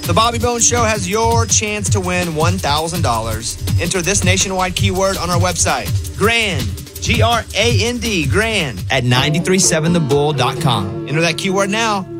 The Bobby Bones Show has your chance to win $1,000. Enter this nationwide keyword on our website, GRAND, GRAND, GRAND, at 937thebull.com. Enter that keyword now